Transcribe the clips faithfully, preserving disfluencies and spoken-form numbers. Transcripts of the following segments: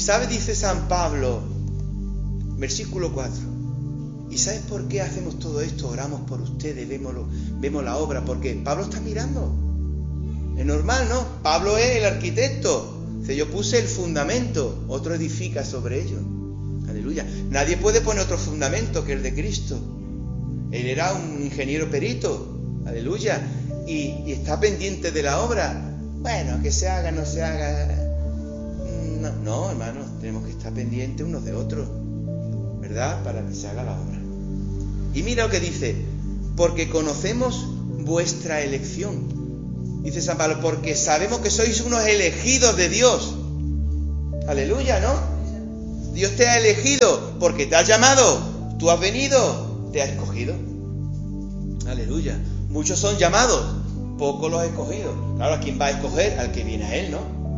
sabes, dice San Pablo, versículo cuatro, ¿y sabes por qué hacemos todo esto? Oramos por ustedes, vemos, lo, vemos la obra, porque Pablo está mirando. Es normal, ¿no? Pablo es el arquitecto. Dice, yo puse el fundamento, otro edifica sobre ello. Aleluya. Nadie puede poner otro fundamento que el de Cristo. Él era un ingeniero perito. Aleluya. Y, y está pendiente de la obra. Bueno, que se haga, no se haga. No, no, hermanos, tenemos que estar pendientes unos de otros, ¿verdad? Para que se haga la obra. Y mira lo que dice, porque conocemos vuestra elección. Dice San Pablo, porque sabemos que sois unos elegidos de Dios. Aleluya, ¿no? Dios te ha elegido porque te ha llamado. Tú has venido, te ha escogido. Aleluya. Muchos son llamados, pocos los ha escogido. Claro, ¿a quién va a escoger? Al que viene a Él, ¿no?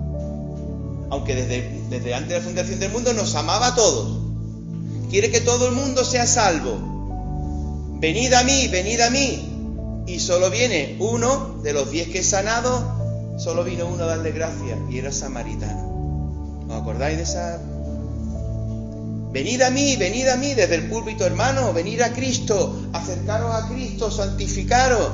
Aunque desde, desde antes de la fundación del mundo nos amaba a todos. Quiere que todo el mundo sea salvo. Venid a mí, venid a mí. Y solo viene uno de los diez que he sanado, solo vino uno a darle gracias, y era samaritano. ¿Os acordáis de esa? Venid a mí, venid a mí, desde el púlpito, hermano, venid a Cristo, acercaros a Cristo, santificaros.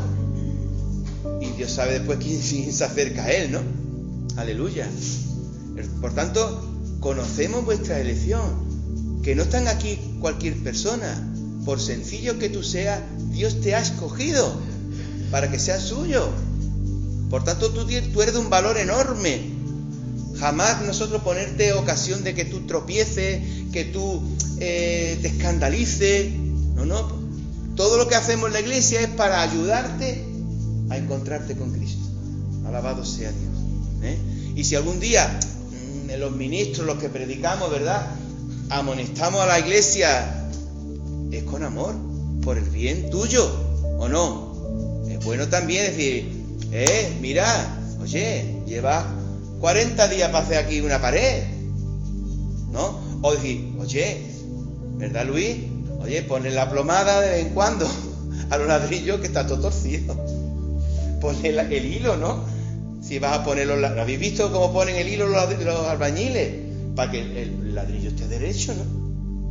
Y Dios sabe después quién, quién se acerca a Él, ¿no? Aleluya. Por tanto, conocemos vuestra elección, que no están aquí cualquier persona. Por sencillo que tú seas, Dios te ha escogido para que seas suyo. Por tanto, tú, tú eres de un valor enorme. Jamás nosotros ponerte ocasión de que tú tropieces, que tú eh, te escandalices. No, no. Todo lo que hacemos en la iglesia es para ayudarte a encontrarte con Cristo. Alabado sea Dios. ¿eh? Y si algún día mmm, los ministros, los que predicamos, ¿verdad?, amonestamos a la iglesia, es con amor, por el bien tuyo, ¿o no? Es bueno también decir, eh, mira, oye, llevas cuarenta días para hacer aquí una pared, ¿no? O decir, oye, ¿verdad, Luis? Oye, ponle la plomada de vez en cuando a los ladrillos que está todo torcido. Ponle la, el hilo, ¿no? Si vas a ponerlo, ¿lo habéis visto cómo ponen el hilo los, los albañiles? Para que el, el ladrillo esté derecho, ¿no?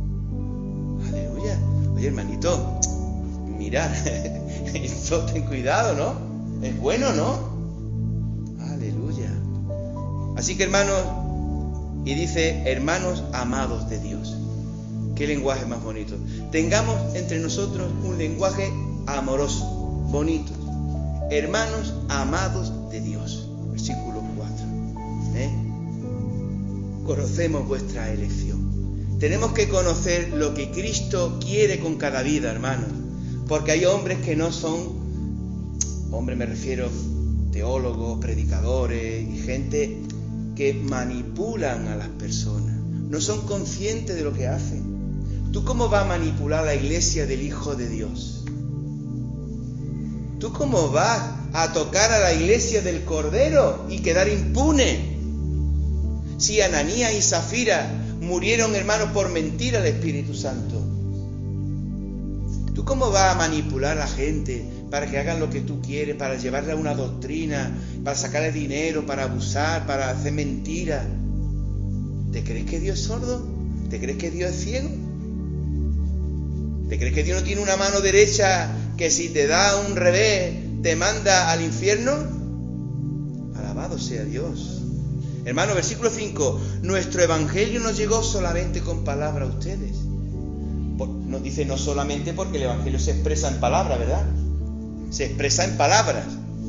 Oye, hermanito, mira, esto ten cuidado, ¿no? Es bueno, ¿no? Aleluya. Así que, hermanos, y dice, hermanos amados de Dios. Qué lenguaje más bonito. Tengamos entre nosotros un lenguaje amoroso, bonito. Hermanos amados de Dios. Versículo cuatro. ¿Eh? Conocemos vuestra elección. Tenemos que conocer lo que Cristo quiere con cada vida, hermanos. Porque hay hombres que no son, hombres me refiero, teólogos, predicadores y gente que manipulan a las personas. No son conscientes de lo que hacen. ¿Tú cómo vas a manipular a la iglesia del Hijo de Dios? ¿Tú cómo vas a tocar a la iglesia del Cordero y quedar impune? Si Ananías y Zafira murieron, hermanos, por mentir al Espíritu Santo. ¿Tú cómo vas a manipular a la gente para que hagan lo que tú quieres, para llevarle a una doctrina, para sacarle dinero, para abusar, para hacer mentiras? ¿Te crees que Dios es sordo? ¿Te crees que Dios es ciego? ¿Te crees que Dios no tiene una mano derecha que si te da un revés te manda al infierno? Alabado sea Dios. Hermano, versículo cinco. Nuestro evangelio no llegó solamente con palabras a ustedes. Nos dice no solamente porque el evangelio se expresa en palabras, ¿verdad? Se expresa en palabras.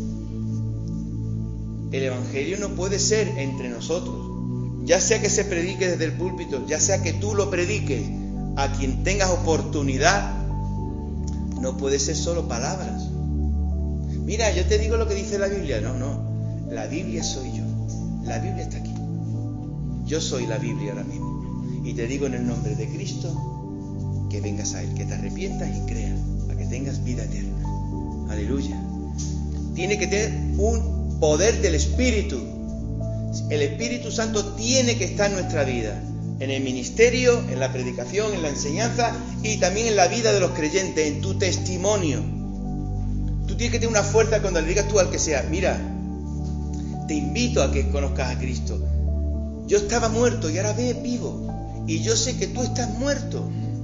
El evangelio no puede ser entre nosotros. Ya sea que se predique desde el púlpito, ya sea que tú lo prediques a quien tengas oportunidad, no puede ser solo palabras. Mira, yo te digo lo que dice la Biblia. No, no. La Biblia soy yo. La Biblia está aquí. Yo soy la Biblia ahora mismo. Y te digo en el nombre de Cristo que vengas a Él, que te arrepientas y creas, para que tengas vida eterna. Aleluya. Tiene que tener un poder del Espíritu. El Espíritu Santo tiene que estar en nuestra vida, en el ministerio, en la predicación, en la enseñanza y también en la vida de los creyentes, en tu testimonio. Tú tienes que tener una fuerza cuando le digas tú al que sea, mira, te invito a que conozcas a Cristo. Yo estaba muerto y ahora ven vivo. Y yo sé que tú estás muerto.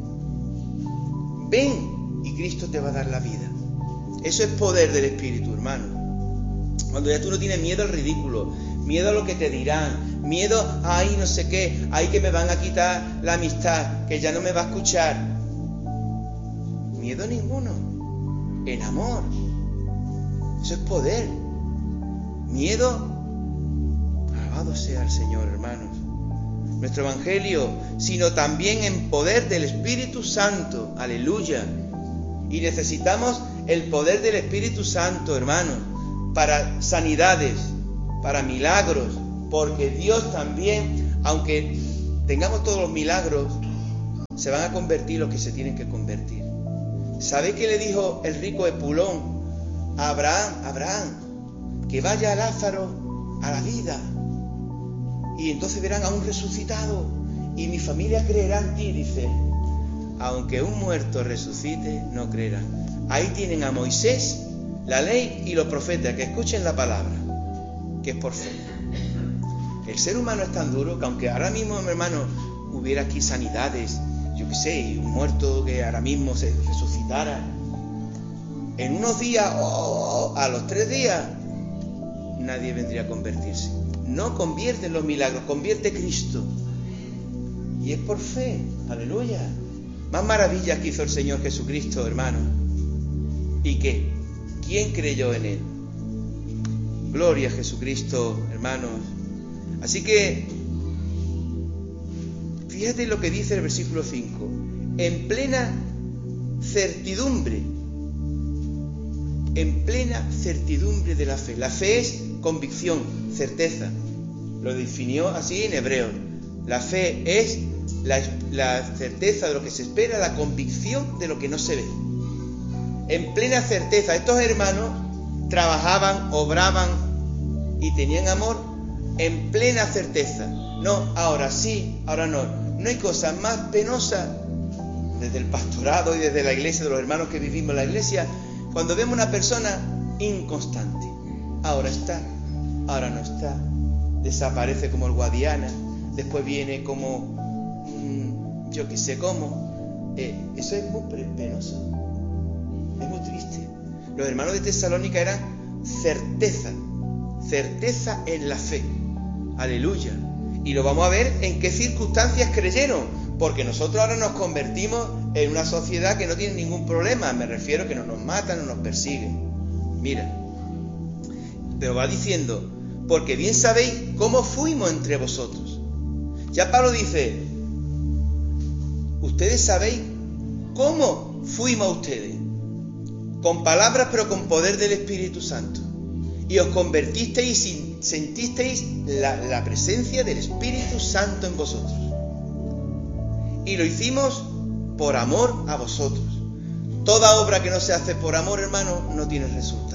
Ven y Cristo te va a dar la vida. Eso es poder del Espíritu, hermano. Cuando ya tú no tienes miedo al ridículo, miedo a lo que te dirán, miedo a ahí no sé qué, ahí que me van a quitar la amistad, que ya no me va a escuchar. Miedo ninguno. En amor. Eso es poder. Miedo. Alabado sea el Señor, hermanos. Nuestro Evangelio, sino también en poder del Espíritu Santo. Aleluya. Y necesitamos el poder del Espíritu Santo, hermanos, para sanidades, para milagros, porque Dios también, aunque tengamos todos los milagros, se van a convertir los que se tienen que convertir. ¿Sabéis qué le dijo el rico Epulón a Abraham? Abraham, que vaya a Lázaro a la vida, y entonces verán a un resucitado, y mi familia creerá en ti, dice. Aunque un muerto resucite, no creerán. Ahí tienen a Moisés, la ley y los profetas, que escuchen la palabra, que es por fe. El ser humano es tan duro que aunque ahora mismo, mi hermano, hubiera aquí sanidades, yo qué sé, y un muerto que ahora mismo se resucitara, en unos días, oh, a los tres días, nadie vendría a convertirse. No convierte los milagros, convierte Cristo. Y es por fe, aleluya. Más maravillas que hizo el Señor Jesucristo, hermano. ¿Y qué? ¿Quién creyó en Él? Gloria a Jesucristo, hermanos. Así que, fíjate lo que dice el versículo cinco. En plena certidumbre. En plena certidumbre de la fe. La fe es convicción, certeza. Lo definió así en hebreo. La fe es la, la certeza de lo que se espera, la convicción de lo que no se ve. En plena certeza. Estos hermanos trabajaban, obraban y tenían amor en plena certeza. No, ahora sí, ahora no. No hay cosa más penosa desde el pastorado y desde la iglesia, de los hermanos que vivimos en la iglesia, cuando vemos una persona inconstante. Ahora está, ahora no está. Desaparece como el Guadiana, después viene como mmm, yo qué sé cómo. Eh, eso es muy penoso, es muy triste. Los hermanos de Tesalónica eran certeza, certeza en la fe. Aleluya. Y lo vamos a ver en qué circunstancias creyeron, porque nosotros ahora nos convertimos en una sociedad que no tiene ningún problema. Me refiero a que no nos matan, no nos persiguen. Mira, pero va diciendo, porque bien sabéis cómo fuimos entre vosotros. Ya Pablo dice, ustedes sabéis cómo fuimos a ustedes, con palabras pero con poder del Espíritu Santo, y os convertisteis y sentisteis la, la presencia del Espíritu Santo en vosotros, y lo hicimos por amor a vosotros. Toda obra que no se hace por amor, hermano, no tiene resultado.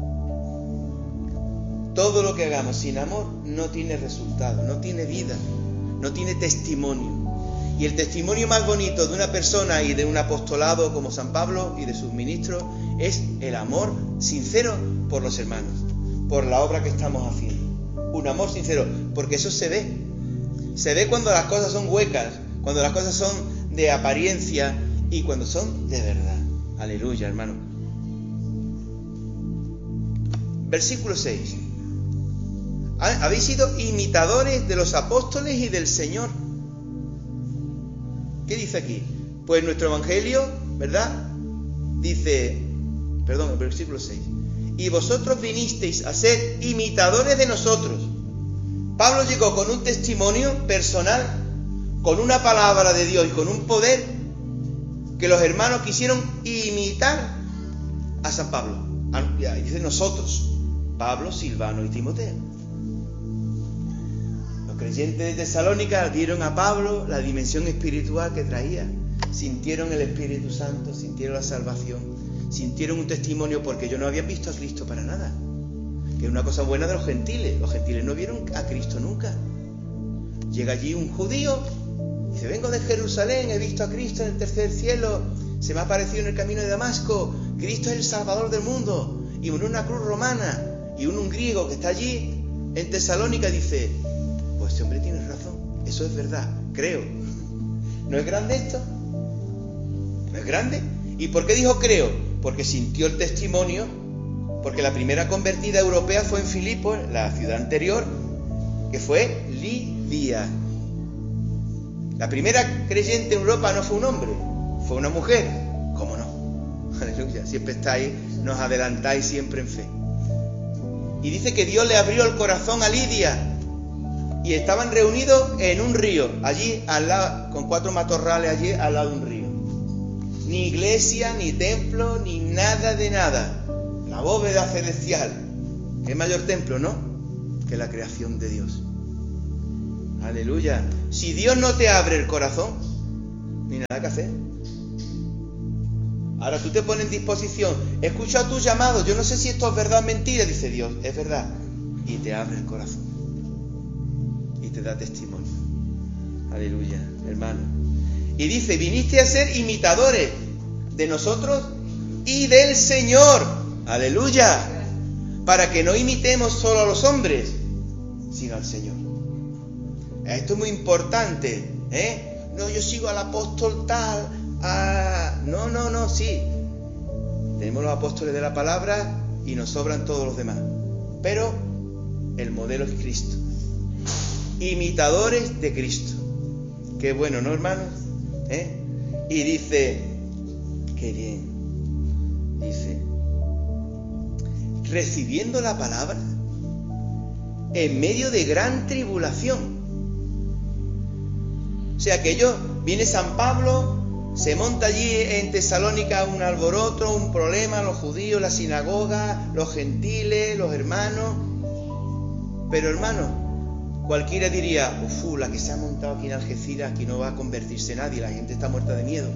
Todo lo que hagamos sin amor no tiene resultado, no tiene vida, no tiene testimonio. Y el testimonio más bonito de una persona y de un apostolado como San Pablo y de sus ministros es el amor sincero por los hermanos, por la obra que estamos haciendo. Un amor sincero, porque eso se ve. Se ve cuando las cosas son huecas, cuando las cosas son de apariencia y cuando son de verdad. Aleluya, hermano. Versículo seis. Habéis sido imitadores de los apóstoles y del Señor. ¿Qué dice aquí? Pues nuestro Evangelio, ¿verdad? Dice, perdón, el versículo seis. Y vosotros vinisteis a ser imitadores de nosotros. Pablo llegó con un testimonio personal, con una palabra de Dios y con un poder que los hermanos quisieron imitar a San Pablo. Y dice nosotros, Pablo, Silvano y Timoteo. Creyentes de Tesalónica vieron a Pablo la dimensión espiritual que traía, sintieron el Espíritu Santo, sintieron la salvación, sintieron un testimonio, porque ellos no habían visto a Cristo para nada, que es una cosa buena de los gentiles. Los gentiles no vieron a Cristo nunca. Llega allí un judío, dice, vengo de Jerusalén, he visto a Cristo en el tercer cielo, se me ha aparecido en el camino de Damasco, Cristo es el Salvador del mundo, y murió en una cruz romana. Y un, un griego que está allí en Tesalónica dice, pues este hombre tiene razón. eso es verdad, creo. ¿No es grande esto? ¿No es grande? ¿Y por qué dijo creo? Porque sintió el testimonio, porque la primera convertida europea fue en Filipos, la ciudad anterior, que fue Lidia. La primera creyente en Europa no fue un hombre, fue una mujer. ¿Cómo no? Aleluya, siempre estáis, nos adelantáis siempre en fe. Y dice que Dios le abrió el corazón a Lidia. Y estaban reunidos en un río, allí al lado, con cuatro matorrales allí al lado de un río. Ni iglesia, ni templo, ni nada de nada. La bóveda celestial. Qué mayor templo, ¿no? Que la creación de Dios. Aleluya. Si Dios no te abre el corazón, ni nada que hacer. Ahora tú te pones en disposición. He escuchado tu llamado. Yo no sé si esto es verdad o mentira. Dice Dios, es verdad. Y te abre el corazón. Y te da testimonio. Aleluya, hermano. Y dice, viniste a ser imitadores de nosotros y del Señor. Aleluya. Para que no imitemos solo a los hombres, sino al Señor. Esto es muy importante, ¿eh? No, yo sigo al apóstol tal. A... No, no, no, sí. Tenemos los apóstoles de la palabra y nos sobran todos los demás. Pero el modelo es Cristo. Imitadores de Cristo. Qué bueno, ¿no, hermanos? ¿Eh? Y dice, qué bien, dice, recibiendo la palabra en medio de gran tribulación. O sea que ellos, viene San Pablo, se monta allí en Tesalónica un alboroto, un problema, los judíos, la sinagoga, los gentiles, los hermanos. Pero hermanos, cualquiera diría, uff, la que se ha montado aquí en Algeciras, aquí no va a convertirse nadie, la gente está muerta de miedo.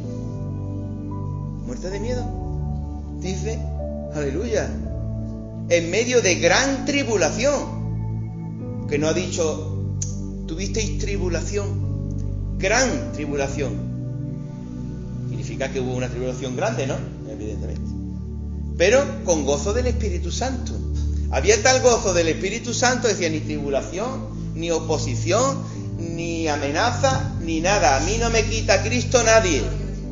¿Muerta de miedo? Dice, aleluya. En medio de gran tribulación. Que no ha dicho, tuvisteis tribulación. Gran tribulación. Significa que hubo una tribulación grande, ¿no? Evidentemente. Pero con gozo del Espíritu Santo. Había tal gozo del Espíritu Santo, decía, ni tribulación, ni oposición, ni amenaza, ni nada. A mí no me quita Cristo nadie.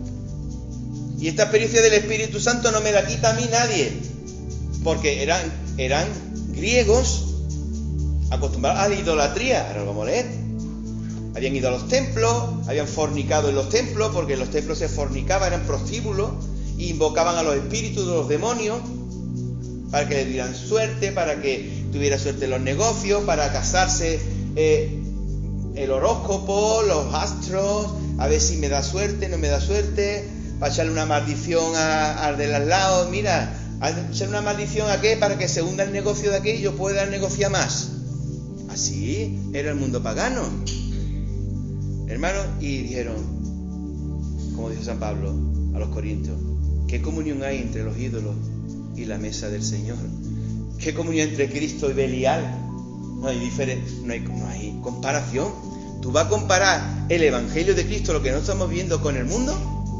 Y esta experiencia del Espíritu Santo no me la quita a mí nadie. Porque eran, eran griegos acostumbrados a la idolatría. Ahora lo vamos a leer. Habían ido a los templos, habían fornicado en los templos, porque en los templos se fornicaba, eran prostíbulos, e invocaban a los espíritus de los demonios para que le dieran suerte, para que tuviera suerte en los negocios, para casarse, eh, el horóscopo, los astros, a ver si me da suerte, no me da suerte, para echarle una maldición al del al lado. Mira, echarle una maldición a qué, para que se hunda el negocio de aquel y yo pueda negociar más. Así era el mundo pagano, hermanos. Y dijeron, como dijo San Pablo a los corintios, ¿qué comunión hay entre los ídolos y la mesa del Señor? ¿Qué comunión entre Cristo y Belial? No hay diferencia, no hay, no hay comparación. ¿Tú vas a comparar el Evangelio de Cristo, lo que no estamos viendo, con el mundo?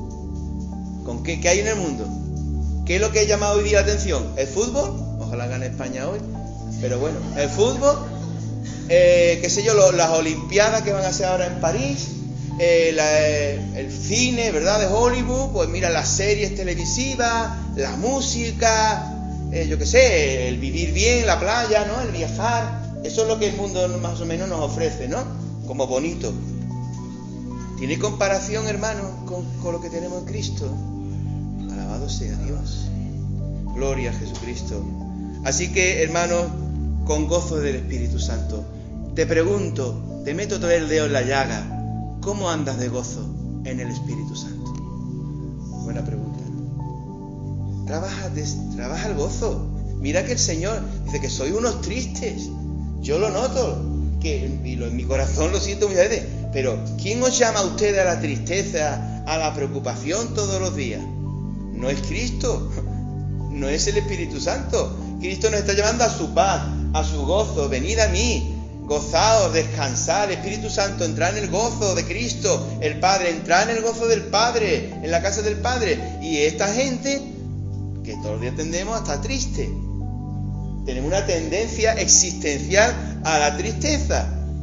¿Con qué, qué hay en el mundo? ¿Qué es lo que ha llamado hoy día la atención? ¿El fútbol? Ojalá gane España hoy. Pero bueno, el fútbol, eh, qué sé yo, lo, las olimpiadas que van a hacer ahora en París, eh, la, eh, el cine, ¿verdad?, de Hollywood. Pues mira, las series televisivas, la música, eh, yo qué sé, el vivir bien, la playa, ¿no?, el viajar. Eso es lo que el mundo más o menos nos ofrece, ¿no?, como bonito. ¿Tiene comparación, hermano, con, con lo que tenemos en Cristo? Alabado sea Dios. Gloria a Jesucristo. Así que, hermanos, con gozo del Espíritu Santo, te pregunto, te meto todo el dedo en la llaga, ¿cómo andas de gozo en el Espíritu Santo? Buena pregunta. Trabaja, trabaja el gozo. Mira que el Señor dice que sois unos tristes. Yo lo noto, que, y lo, en mi corazón lo siento muchas veces. Pero ¿quién os llama a ustedes a la tristeza, a la preocupación todos los días? No es Cristo, no es el Espíritu Santo. Cristo nos está llamando a su paz, a su gozo. Venid a mí, gozaos, descansad. Espíritu Santo, entrad en el gozo de Cristo, el Padre, entrad en el gozo del Padre, en la casa del Padre. Y esta gente, que todos los días tendemos a estar triste, tenemos una tendencia existencial a la tristeza.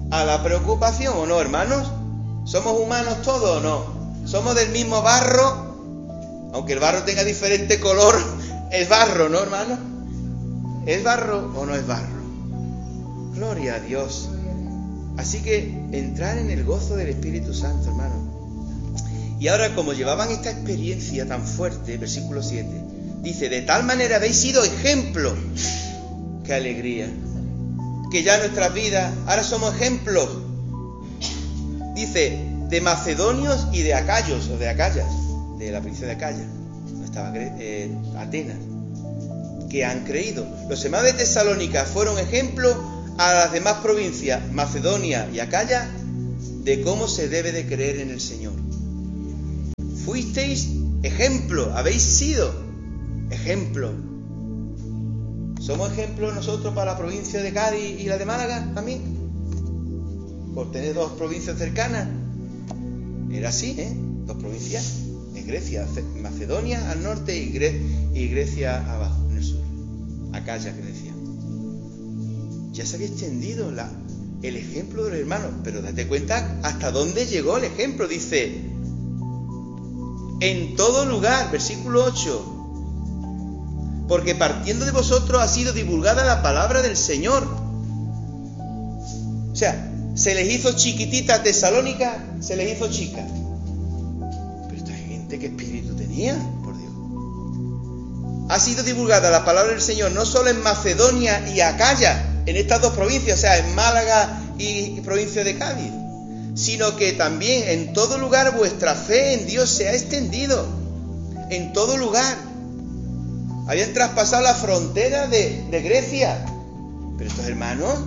a la preocupación, ¿o no, hermanos? ¿Somos humanos todos o no? ¿Somos del mismo barro? Aunque el barro tenga diferente color, es barro, ¿no, hermanos? ¿Es barro o no es barro? Gloria a Dios. Así que entrar en el gozo del Espíritu Santo, hermanos. Y ahora, como llevaban esta experiencia tan fuerte, versículo siete, dice, de tal manera habéis sido ejemplo. ¡Qué alegría! Que ya nuestras vidas, ahora somos ejemplos. Dice, de macedonios y de acayos, o de acayas, de la provincia de Acaya, donde estaba eh, Atenas, que han creído. Los hermanos de Tesalónica fueron ejemplo a las demás provincias, Macedonia y Acaya, de cómo se debe de creer en el Señor. Fuisteis ejemplo, habéis sido ejemplo. ¿Somos ejemplo nosotros para la provincia de Cádiz y la de Málaga también? Por tener dos provincias cercanas. Era así, ¿eh? Dos provincias. Es Grecia, Macedonia al norte y, Gre- y Grecia abajo, en el sur. Acaya, Grecia. Ya se había extendido la, el ejemplo de los hermanos. Pero date cuenta hasta dónde llegó el ejemplo. Dice, en todo lugar, versículo ocho. Porque partiendo de vosotros ha sido divulgada la palabra del Señor. O sea, se les hizo chiquitita Tesalónica, se les hizo chica. Pero esta gente, ¿qué espíritu tenía? Por Dios. Ha sido divulgada la palabra del Señor no solo en Macedonia y Acaya, en estas dos provincias, o sea, en Málaga y provincia de Cádiz, sino que también en todo lugar vuestra fe en Dios se ha extendido. En todo lugar. Habían traspasado la frontera de, de Grecia. Pero estos hermanos,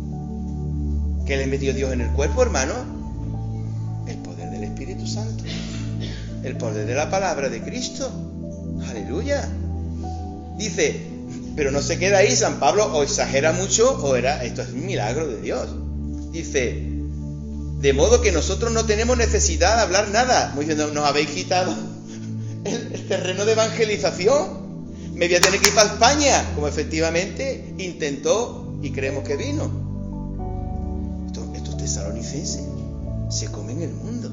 ¿qué les metió Dios en el cuerpo, hermanos? El poder del Espíritu Santo. El poder de la palabra de Cristo. Aleluya. Dice, pero no se queda ahí, San Pablo o exagera mucho o era, esto es un milagro de Dios. Dice, de modo que nosotros no tenemos necesidad de hablar nada. Muy bien, nos habéis quitado el, el terreno de evangelización. Me voy a tener que ir para España, como efectivamente intentó y creemos que vino. Estos, estos tesalonicenses se comen el mundo.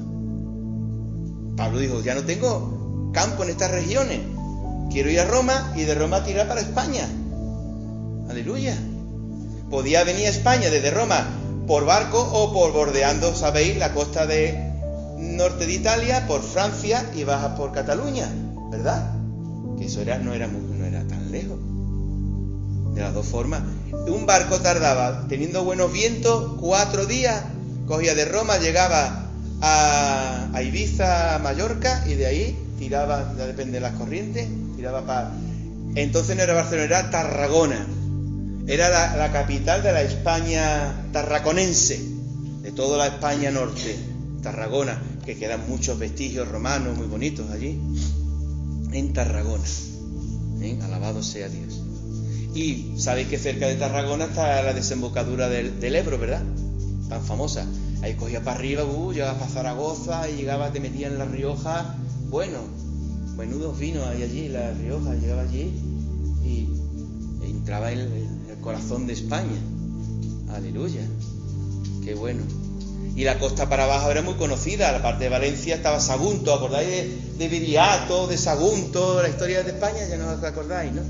Pablo dijo, ya no tengo campo en estas regiones, quiero ir a Roma y de Roma tirar para España. Aleluya. Podía venir a España desde Roma por barco o por bordeando, sabéis, la costa de norte de Italia, por Francia y bajas por Cataluña, ¿verdad? Que eso era, no, era muy, no era tan lejos. De las dos formas. Un barco tardaba, teniendo buenos vientos, cuatro días. Cogía de Roma, llegaba a, a Ibiza, a Mallorca, y de ahí tiraba, ya depende de las corrientes, tiraba para... Entonces no era Barcelona, era Tarragona. Era la, la capital de la España tarraconense, de toda la España norte. Tarragona, que quedan muchos vestigios romanos muy bonitos allí. En Tarragona, ¿eh? Alabado sea Dios. Y sabéis que cerca de Tarragona está la desembocadura del, del Ebro, ¿verdad? Tan famosa. Ahí cogía para arriba, uh, llegabas para Zaragoza y llegaba, te metías en La Rioja. Bueno, menudos vinos hay allí, La Rioja, llegaba allí y, y entraba en el, el corazón de España. Aleluya, qué bueno. Y la costa para abajo era muy conocida. La parte de Valencia estaba Sagunto. ¿Acordáis de, de Viriato, de Sagunto, la historia de España? Ya no os acordáis, ¿no?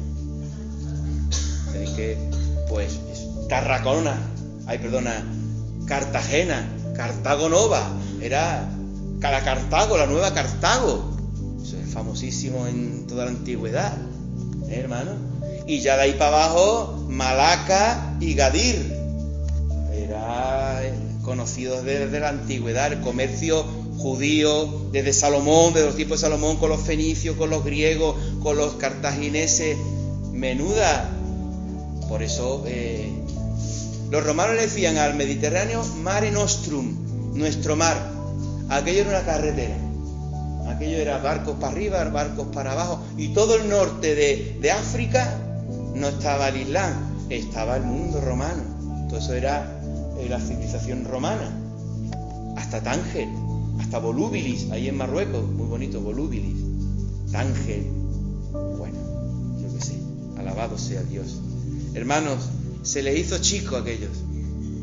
Tenéis que, pues, Tarragona, ay, perdona, Cartagena, Cartago Nova. Era la Cartago, la nueva Cartago. Eso es famosísimo en toda la antigüedad, ¿eh, hermano? Y ya de ahí para abajo, Malaca y Gadir. Era... conocidos desde la antigüedad, el comercio judío, desde Salomón, de los tiempos de Salomón, con los fenicios, con los griegos, con los cartagineses, menuda. Por eso eh, los romanos le decían al Mediterráneo Mare Nostrum, nuestro mar. Aquello era una carretera, aquello era barcos para arriba, barcos para abajo, y todo el norte de, de África no estaba el Islam, estaba el mundo romano. Todo eso era la civilización romana, hasta Tánger, hasta Volubilis, ahí en Marruecos, muy bonito, Volubilis, Tánger, bueno, yo qué sé, alabado sea Dios. Hermanos, se les hizo chico a aquellos,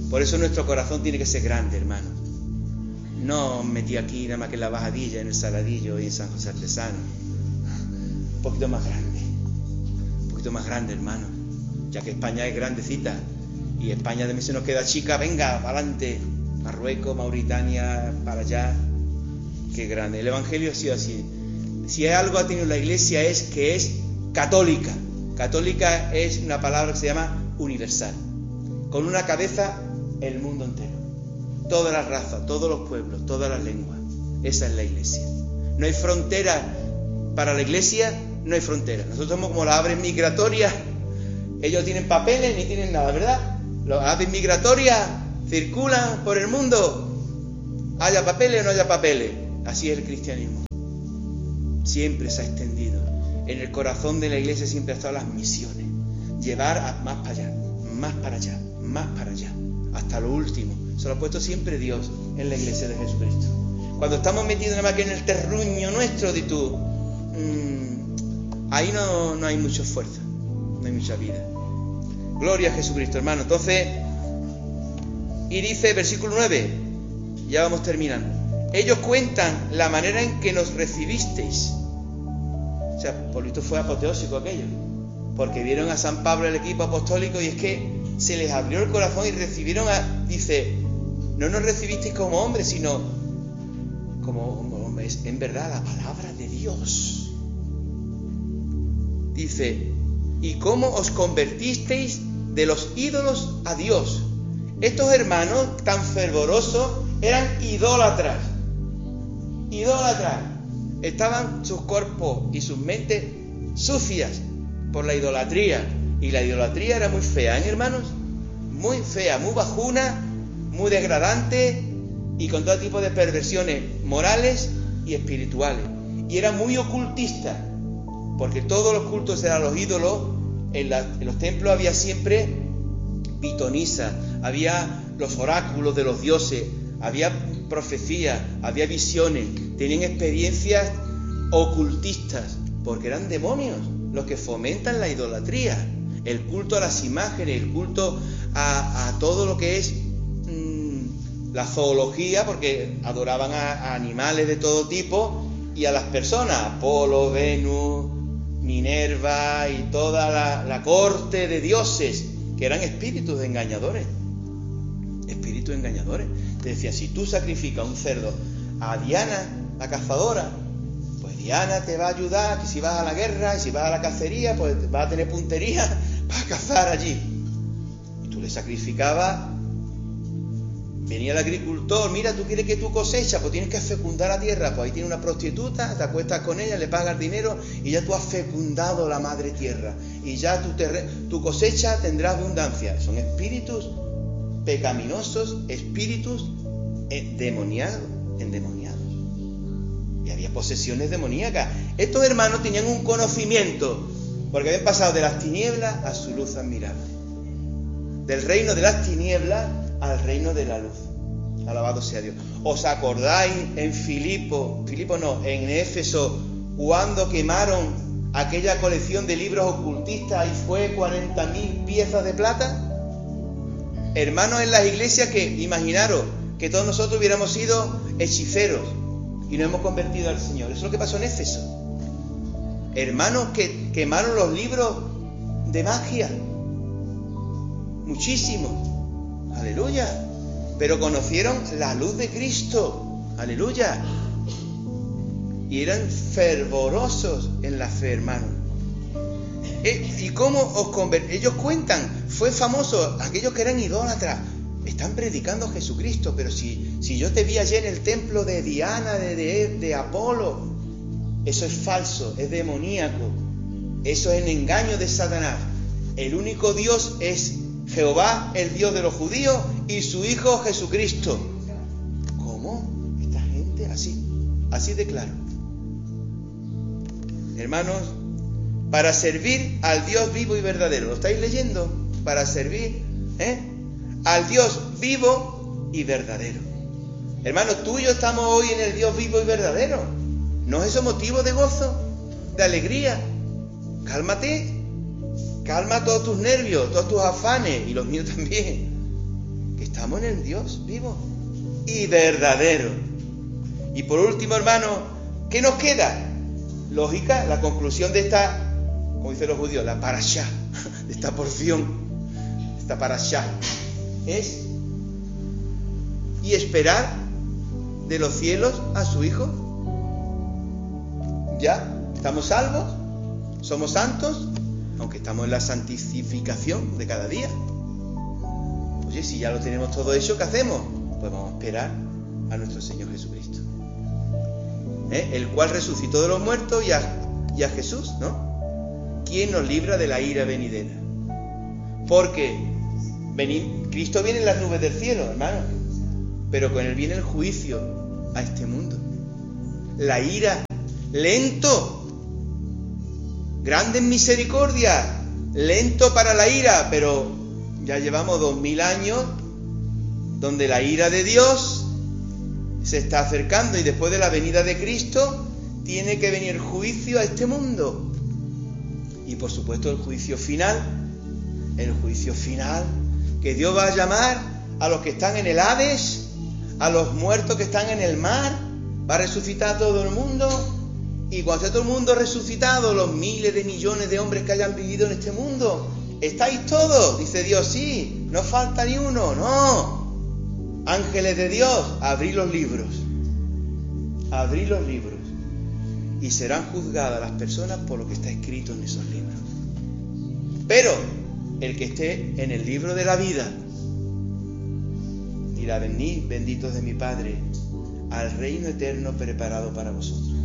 Por eso nuestro corazón tiene que ser grande, hermano. No metí aquí nada más que en la Bajadilla, en el Saladillo y en San José Artesano. Un poquito más grande. Un poquito más grande, hermano. Ya que España es grandecita. Y España también se nos queda chica. Venga, para adelante. Marruecos, Mauritania, para allá. Qué grande. El Evangelio ha sido así. Si algo ha tenido la Iglesia es que es católica. Católica es una palabra que se llama universal. Con una cabeza el mundo entero. Todas las razas, todos los pueblos, todas las lenguas. Esa es la Iglesia. No hay frontera para la Iglesia, no hay frontera. Nosotros somos como las aves migratorias. Ellos tienen papeles ni tienen nada, ¿verdad? Las aves migratorias circulan por el mundo. Haya papeles o no haya papeles. Así es el cristianismo. Siempre se ha extendido. En el corazón de la Iglesia siempre han estado las misiones. Llevar a más para allá, más para allá, más para allá. Hasta lo último. Se lo ha puesto siempre Dios en la Iglesia de Jesucristo. Cuando estamos metidos nada más que en el terruño nuestro de tú, mmm, ahí no, no hay mucha fuerza, no hay mucha vida. Gloria a Jesucristo, hermano. Entonces, y dice versículo nueve, ya vamos terminando. Ellos cuentan la manera en que nos recibisteis. O sea, por esto fue apoteósico aquello, porque vieron a San Pablo, el equipo apostólico, y es que se les abrió el corazón y recibieron a, dice, no nos recibisteis como hombres, sino como hombres, en verdad, la palabra de Dios. Dice, ¿y cómo os convertisteis de los ídolos a Dios? Estos hermanos tan fervorosos eran idólatras. Idólatras. Estaban sus cuerpos y sus mentes sucias por la idolatría. Y la idolatría era muy fea, ¿eh, hermanos? Muy fea, muy bajuna, muy degradante y con todo tipo de perversiones morales y espirituales. Y era muy ocultista, porque todos los cultos eran los ídolos. En, la, en los templos había siempre pitonisa, había los oráculos de los dioses, había profecías, había visiones, tenían experiencias ocultistas, porque eran demonios los que fomentan la idolatría, el culto a las imágenes, el culto a, a todo lo que es mmm, la zoología, porque adoraban a, a animales de todo tipo y a las personas, Apolo, Venus, Minerva y toda la, la corte de dioses, que eran espíritus engañadores. Espíritus engañadores. Te decía, si tú sacrificas un cerdo a Diana, la cazadora, pues Diana te va a ayudar, que si vas a la guerra y si vas a la cacería, pues vas a tener puntería para cazar allí. Y tú le sacrificabas. Venía el agricultor, mira, tú quieres que tu cosecha, pues tienes que fecundar la tierra, pues ahí tiene una prostituta, te acuestas con ella, le pagas dinero y ya tú has fecundado la madre tierra y ya tu, terre- tu cosecha tendrá abundancia. Son espíritus pecaminosos, espíritus endemoniados, endemoniados. Y había posesiones demoníacas. Estos hermanos tenían un conocimiento, porque habían pasado de las tinieblas a su luz admirable, del reino de las tinieblas al reino de la luz. Alabado sea Dios. ¿Os acordáis en Filipo, Filipo no, en Éfeso, cuando quemaron aquella colección de libros ocultistas y fue cuarenta mil piezas de plata? Hermanos en las iglesias que, imaginaros, que todos nosotros hubiéramos sido hechiceros y nos hemos convertido al Señor. Eso es lo que pasó en Éfeso. Hermanos que quemaron los libros de magia. Muchísimos. Aleluya. Pero conocieron la luz de Cristo. Aleluya. Y eran fervorosos en la fe, hermanos. ¿Y cómo os convertís? Ellos cuentan, fue famoso, aquellos que eran idólatras, están predicando a Jesucristo, pero si, si yo te vi ayer en el templo de Diana, de, de, de Apolo, eso es falso, es demoníaco, eso es el engaño de Satanás. El único Dios es Jehová, el Dios de los judíos, y su Hijo Jesucristo. ¿Cómo? Esta gente así, así de claro. Hermanos, para servir al Dios vivo y verdadero. ¿Lo estáis leyendo? Para servir ¿eh? al Dios vivo y verdadero. Hermanos, tú y yo estamos hoy en el Dios vivo y verdadero. ¿No es eso motivo de gozo, de alegría? Cálmate. Calma todos tus nervios, todos tus afanes, y los míos también. que estamos en el Dios vivo y verdadero. Y por último, hermano, ¿qué nos queda? Lógica, la conclusión de esta, como dicen los judíos, la parashá, de esta porción, esta parashá, es y esperar de los cielos a su Hijo. Ya, estamos salvos, somos santos, aunque estamos en la santificación de cada día. Oye, si ya lo tenemos todo hecho, ¿qué hacemos? Pues vamos a esperar a nuestro Señor Jesucristo, ¿eh? El cual resucitó de los muertos, y a, y a Jesús, ¿no? ¿Quién nos libra de la ira venidera? Porque venir, Cristo viene en las nubes del cielo, hermano, pero con él viene el juicio a este mundo. La ira, lento, grande en misericordia, lento para la ira, pero ya llevamos dos mil años donde la ira de Dios se está acercando, y después de la venida de Cristo tiene que venir el juicio a este mundo. Y por supuesto el juicio final, el juicio final, que Dios va a llamar a los que están en el Hades, a los muertos que están en el mar, va a resucitar a todo el mundo, y cuando esté todo el mundo resucitado, los miles de millones de hombres que hayan vivido en este mundo, ¿estáis todos? Dice Dios, sí, no falta ni uno, no. Ángeles de Dios, abrid los libros, abrid los libros, y serán juzgadas las personas por lo que está escrito en esos libros. Pero el que esté en el libro de la vida dirá: venid, benditos de mi Padre, al reino eterno preparado para vosotros.